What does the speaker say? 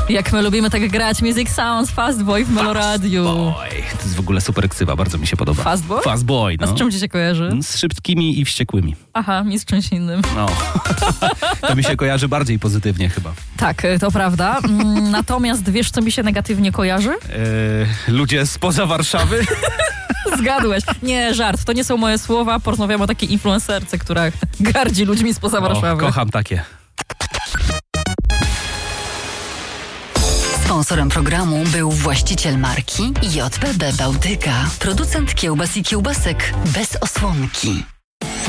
Jak my lubimy tak grać. Music Sounds, Fast Boy w Meloradiu. Boy. To jest w ogóle super ksywa, bardzo mi się podoba. Fast Boy? Fast Boy, no. A z czym ci się kojarzy? Z szybkimi i wściekłymi. Aha, mi z czymś innym. No. To mi się kojarzy bardziej pozytywnie chyba. Tak, to prawda. Natomiast wiesz, co mi się negatywnie kojarzy? Ludzie spoza Warszawy? Zgadłeś. Nie, żart. To nie są moje słowa. Porozmawiam o takiej influencerce, która gardzi ludźmi spoza Warszawy. Kocham takie. Sponsorem programu był właściciel marki JPB Bałtyka, producent kiełbas i kiełbasek bez osłonki.